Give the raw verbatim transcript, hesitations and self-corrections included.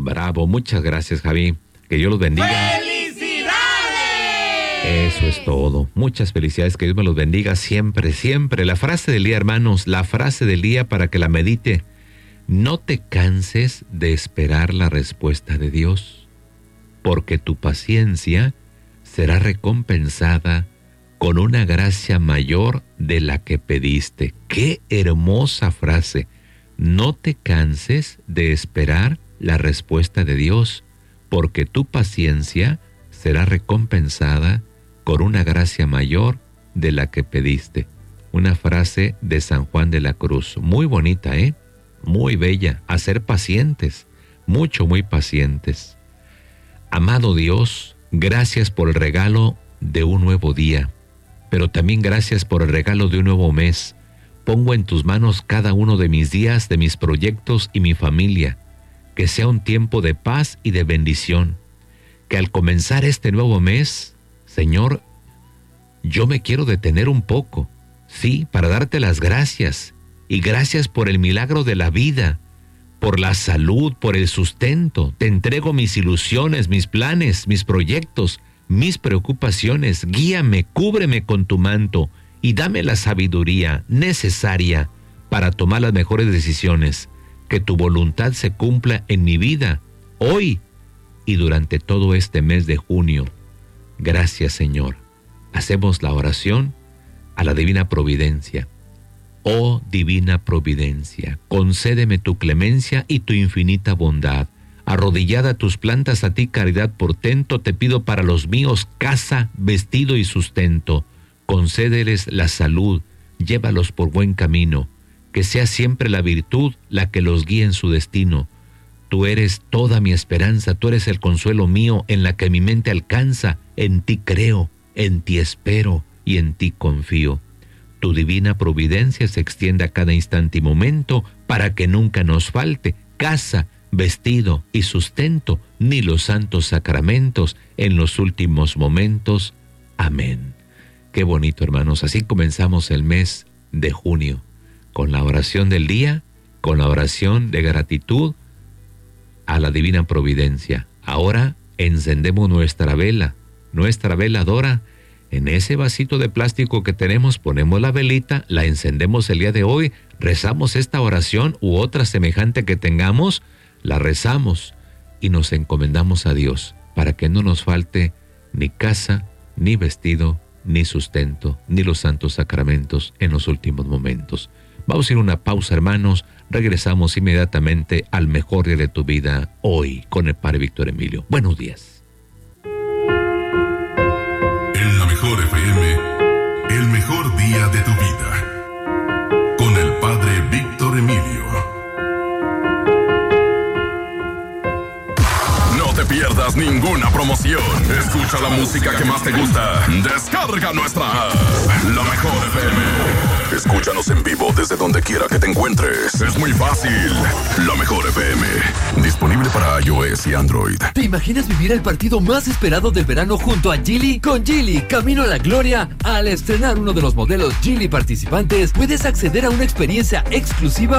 bravo. Muchas gracias, Javi. Que Dios los bendiga. ¡Felicidades! Eso es todo. Muchas felicidades. Que Dios me los bendiga siempre, siempre. La frase del día, hermanos, la frase del día para que la medite. No te canses de esperar la respuesta de Dios, porque tu paciencia será recompensada con una gracia mayor de la que pediste. ¡Qué hermosa frase! No te canses de esperar la respuesta de Dios, porque tu paciencia será recompensada con una gracia mayor de la que pediste. Una frase de San Juan de la Cruz. Muy bonita, ¿eh? Muy bella. A ser pacientes, mucho, muy pacientes. Amado Dios, gracias por el regalo de un nuevo día, pero también gracias por el regalo de un nuevo mes. Pongo en tus manos cada uno de mis días, de mis proyectos y mi familia. Que sea un tiempo de paz y de bendición. Que al comenzar este nuevo mes, Señor, yo me quiero detener un poco, sí, para darte las gracias. Y gracias por el milagro de la vida, por la salud, por el sustento. Te entrego mis ilusiones, mis planes, mis proyectos, mis preocupaciones. Guíame, cúbreme con tu manto y dame la sabiduría necesaria para tomar las mejores decisiones. Que tu voluntad se cumpla en mi vida, hoy y durante todo este mes de junio. Gracias, Señor. Hacemos la oración a la divina providencia. Oh divina providencia, concédeme tu clemencia y tu infinita bondad. Arrodillada a tus plantas, a ti caridad portento, te pido para los míos casa, vestido y sustento. Concédeles la salud, llévalos por buen camino. Que sea siempre la virtud la que los guíe en su destino. Tú eres toda mi esperanza, tú eres el consuelo mío en la que mi mente alcanza. En ti creo, en ti espero y en ti confío. Tu divina providencia se extiende a cada instante y momento para que nunca nos falte casa, vestido y sustento, ni los santos sacramentos en los últimos momentos. Amén. Qué bonito, hermanos. Así comenzamos el mes de junio, con la oración del día, con la oración de gratitud a la divina providencia. Ahora encendemos nuestra vela, nuestra veladora. En ese vasito de plástico que tenemos ponemos la velita, la encendemos el día de hoy, rezamos esta oración u otra semejante que tengamos, la rezamos y nos encomendamos a Dios para que no nos falte ni casa, ni vestido, ni sustento, ni los santos sacramentos en los últimos momentos. Vamos a ir a una pausa, hermanos. Regresamos inmediatamente al mejor día de tu vida, hoy, con el Padre Víctor Emilio. Buenos días. En la Mejor F M, el mejor día de tu vida, con el Padre Víctor Emilio. No te pierdas ninguna promoción. Escucha la música que más te gusta. Descarga nuestra app, La Mejor F M. Escúchanos en vivo desde donde quiera que te encuentres. Es muy fácil. La Mejor F M. Disponible para iOS y Android. ¿Te imaginas vivir el partido más esperado del verano junto a Geely? Con Geely, camino a la gloria. Al estrenar uno de los modelos Geely participantes, puedes acceder a una experiencia exclusiva